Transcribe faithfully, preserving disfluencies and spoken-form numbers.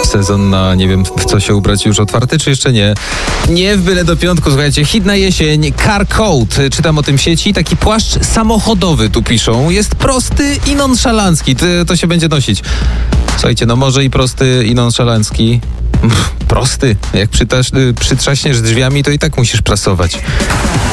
sezon na nie wiem w co się ubrać już otwarty, czy jeszcze nie? Nie w byle do piątku, słuchajcie, hit na jesień, Car Coat, czytam o tym w sieci, taki płaszcz samochodowy tu piszą, jest prosty i nonszalancki, to, to się będzie nosić. Słuchajcie, no może i prosty i nonszalancki, prosty, jak przytasz, przytrzaśniesz drzwiami, to i tak musisz prasować.